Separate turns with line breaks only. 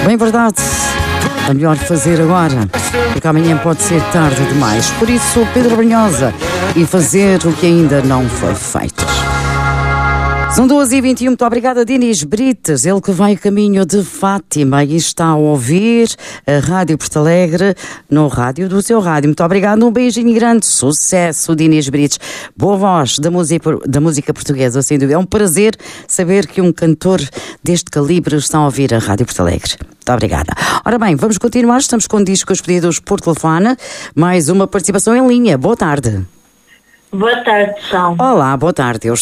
Bem verdade, é melhor fazer agora, porque amanhã pode ser tarde demais. Por isso, Pedro Brunhosa, e fazer o que ainda não foi feito. São 2h21, muito obrigada, Dinis Brites, ele que vai a caminho de Fátima e está a ouvir a Rádio Porto Alegre no rádio do seu rádio. Muito obrigado, um beijinho grande, sucesso, Dinis Brites. Boa voz da música portuguesa, sem dúvida. É um prazer saber que um cantor deste calibre está a ouvir a Rádio Porto Alegre. Muito obrigada. Ora bem, vamos continuar, estamos com discos pedidos por telefone, mais uma participação em linha. Boa tarde.
Boa tarde, São.
Olá, boa tarde.